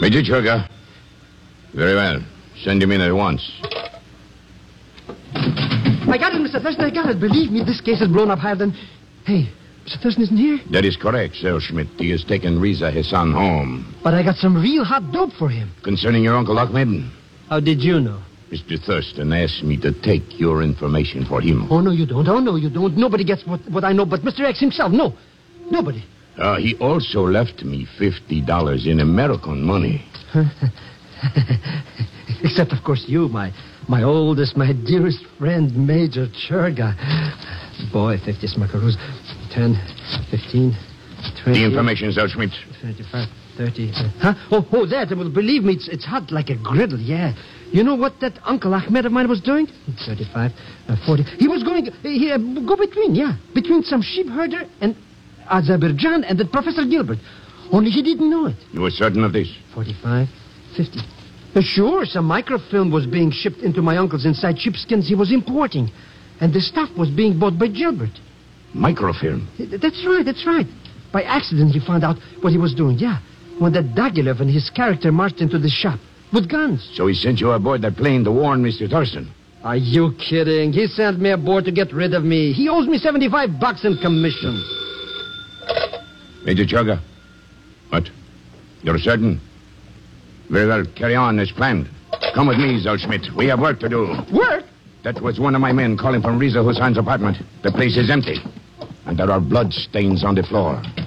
Major Churga. Very well. Send him in at once. I got it, Mr. Thurston. I got it. Believe me, this case has blown up higher than... Hey, Mr. Thurston isn't here? That is correct, Sir Schmidt. He has taken Riza Hassan home. But I got some real hot dope for him. Concerning your Uncle Ahmed? How did you know? Mr. Thurston asked me to take your information for him. Oh, no, you don't. Oh, no, you don't. Nobody gets what I know but Mr. X himself. No, nobody. He also left me $50 in American money. Except, of course, you, my oldest, my dearest friend, Major Churga. Boy, 50 smackaroos. 10, 15, 20... The information, Sir Schmidt. 25, 30... Huh? Oh, that. Well, believe me, it's hot like a griddle, yeah. You know what that Uncle Ahmed of mine was doing? 35, 40... He was going... go between some sheep herder and Azerbaijan and the Professor Gilbert. Only he didn't know it. You were certain of this? 45, 50... Sure, some microfilm was being shipped into my uncle's inside sheepskins he was importing. And the stuff was being bought by Gilbert. Microfilm? That's right. By accident, he found out what he was doing, yeah. When that Dagilev and his character marched into the shop with guns. So he sent you aboard that plane to warn Mr. Thurston? Are you kidding? He sent me aboard to get rid of me. He owes me $75 in commission. Major Churga. What? You're certain? Very well, carry on as planned. Come with me, Zellschmidt. We have work to do. Work? That was one of my men calling from Riza Hassan's apartment. The place is empty. And there are blood stains on the floor.